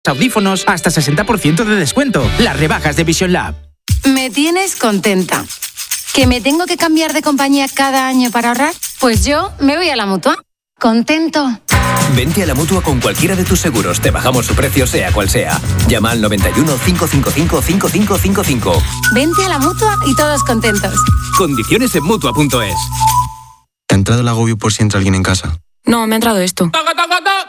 audífonos hasta 60% de descuento. Las rebajas de Vision Lab. Me tienes contenta. ¿Que me tengo que cambiar de compañía cada año para ahorrar? Pues yo me voy a la Mutua. Contento. Vente a la Mutua con cualquiera de tus seguros. Te bajamos su precio sea cual sea. Llama al 91 555 5555. Vente a la Mutua y todos contentos. Condiciones en Mutua.es. ¿Te ha entrado el agobio por si entra alguien en casa? No, me ha entrado esto.